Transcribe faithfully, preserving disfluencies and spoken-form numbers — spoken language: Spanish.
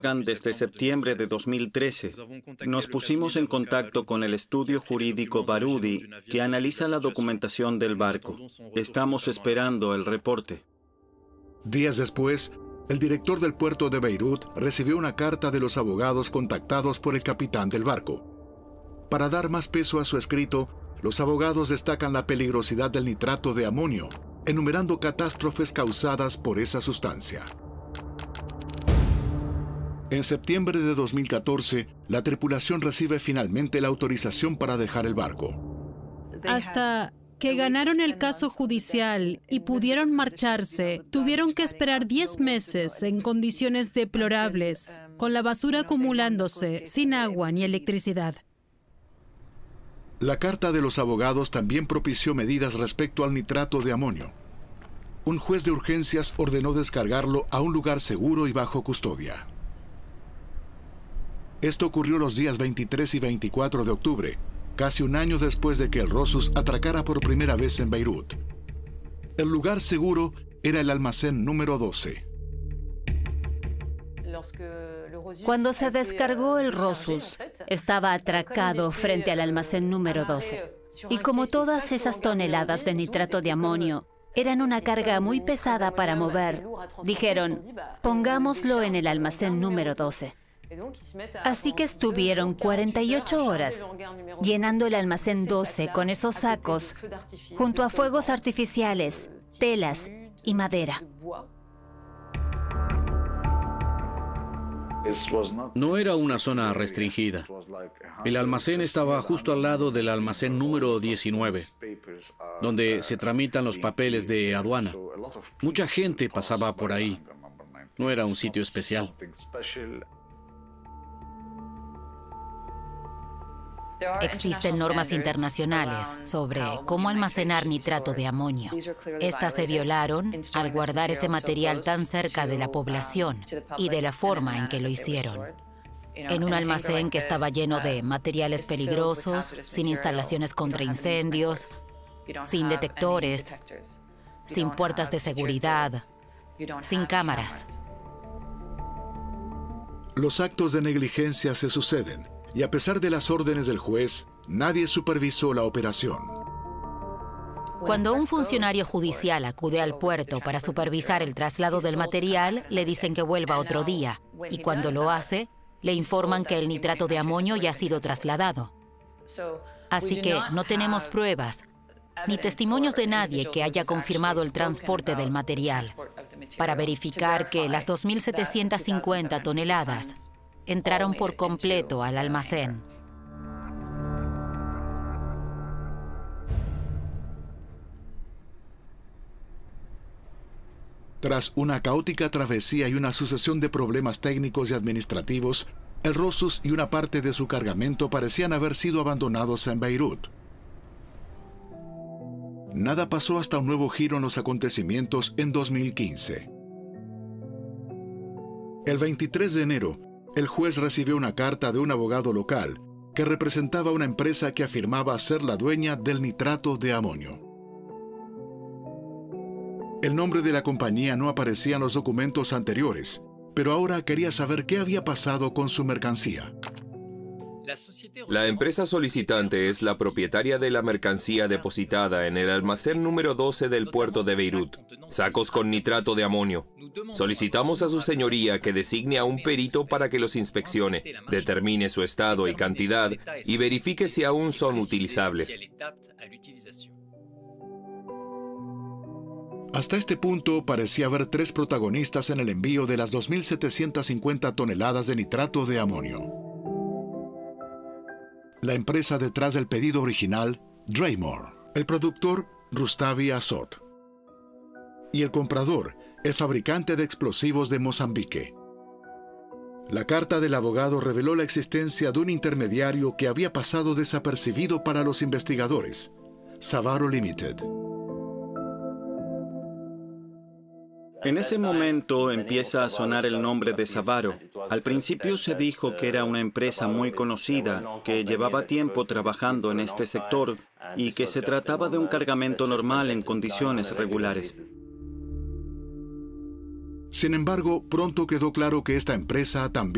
Desde septiembre de dos mil trece, nos pusimos en contacto con el estudio jurídico Barudi, que analiza la documentación del barco. Estamos esperando el reporte. Días después, el director del puerto de Beirut recibió una carta de los abogados contactados por el capitán del barco. Para dar más peso a su escrito, los abogados destacan la peligrosidad del nitrato de amonio, enumerando catástrofes causadas por esa sustancia. En septiembre de dos mil catorce, la tripulación recibe finalmente la autorización para dejar el barco. Hasta que ganaron el caso judicial y pudieron marcharse, tuvieron que esperar diez meses en condiciones deplorables, con la basura acumulándose, sin agua ni electricidad. La carta de los abogados también propició medidas respecto al nitrato de amonio. Un juez de urgencias ordenó descargarlo a un lugar seguro y bajo custodia. Esto ocurrió los días veintitrés y veinticuatro de octubre, casi un año después de que el Rosus atracara por primera vez en Beirut. El lugar seguro era el almacén número doce. Cuando se descargó el Rosus, estaba atracado frente al almacén número doce. Y como todas esas toneladas de nitrato de amonio eran una carga muy pesada para mover, dijeron, pongámoslo en el almacén número doce. Así que estuvieron cuarenta y ocho horas llenando el almacén doce con esos sacos, junto a fuegos artificiales, telas y madera. No era una zona restringida. El almacén estaba justo al lado del almacén número diecinueve, donde se tramitan los papeles de aduana. Mucha gente pasaba por ahí. No era un sitio especial. Existen normas internacionales sobre cómo almacenar nitrato de amonio. Estas se violaron al guardar ese material tan cerca de la población y de la forma en que lo hicieron. En un almacén que estaba lleno de materiales peligrosos, sin instalaciones contra incendios, sin detectores, sin puertas de seguridad, sin cámaras. Los actos de negligencia se suceden. Y a pesar de las órdenes del juez, nadie supervisó la operación. Cuando un funcionario judicial acude al puerto para supervisar el traslado del material, le dicen que vuelva otro día. Y cuando lo hace, le informan que el nitrato de amonio ya ha sido trasladado. Así que no tenemos pruebas, ni testimonios de nadie que haya confirmado el transporte del material, para verificar que las dos mil setecientas cincuenta toneladas entraron por completo al almacén. Tras una caótica travesía y una sucesión de problemas técnicos y administrativos, el Rosus y una parte de su cargamento parecían haber sido abandonados en Beirut. Nada pasó hasta un nuevo giro en los acontecimientos en dos mil quince. El veintitrés de enero, el juez recibió una carta de un abogado local que representaba una empresa que afirmaba ser la dueña del nitrato de amonio. El nombre de la compañía no aparecía en los documentos anteriores, pero ahora quería saber qué había pasado con su mercancía. La empresa solicitante es la propietaria de la mercancía depositada en el almacén número doce del puerto de Beirut, sacos con nitrato de amonio. Solicitamos a su señoría que designe a un perito para que los inspeccione, determine su estado y cantidad y verifique si aún son utilizables. Hasta este punto parecía haber tres protagonistas en el envío de las dos mil setecientas cincuenta toneladas de nitrato de amonio. La empresa detrás del pedido original, Draymore. El productor, Rustavi Azot. Y el comprador, el fabricante de explosivos de Mozambique. La carta del abogado reveló la existencia de un intermediario que había pasado desapercibido para los investigadores, Savaro Limited. En ese momento empieza a sonar el nombre de Savaro. Al principio se dijo que era una empresa muy conocida, que llevaba tiempo trabajando en este sector y que se trataba de un cargamento normal en condiciones regulares. Sin embargo, pronto quedó claro que esta empresa también